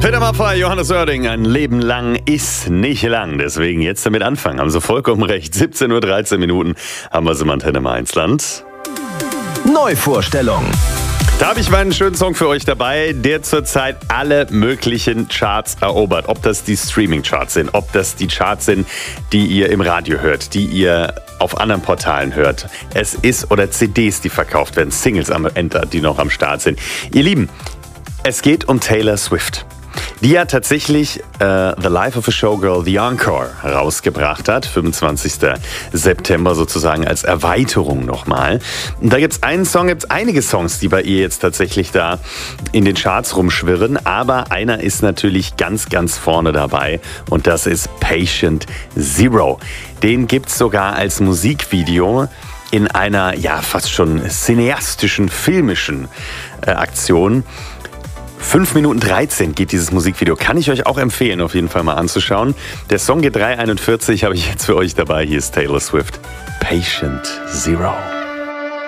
Peter Maffay, Johannes Oerding, ein Leben lang ist nicht lang. Deswegen jetzt damit anfangen. Haben Sie vollkommen recht. 17:13 Uhr haben wir sie im Antenne Mainzland. Neuvorstellung. Da habe ich meinen schönen Song für euch dabei, der zurzeit alle möglichen Charts erobert. Ob das die Streaming-Charts sind, ob das die Charts sind, die ihr im Radio hört, die ihr auf anderen Portalen hört. Es ist oder CDs, die verkauft werden, Singles am Ende, die noch am Start sind. Ihr Lieben, es geht um Taylor Swift, die ja tatsächlich The Life of a Showgirl, The Encore, rausgebracht hat. 25. September sozusagen als Erweiterung nochmal. Und da gibt's einige Songs, die bei ihr jetzt tatsächlich da in den Charts rumschwirren. Aber einer ist natürlich ganz, ganz vorne dabei. Und das ist Patient Zero. Den gibt's sogar als Musikvideo in einer, ja, fast schon cineastischen, filmischen Aktion. 5 Minuten 13 geht dieses Musikvideo. Kann ich euch auch empfehlen, auf jeden Fall mal anzuschauen. Der Song geht 3:41, habe ich jetzt für euch dabei. Hier ist Taylor Swift, Patient Zero.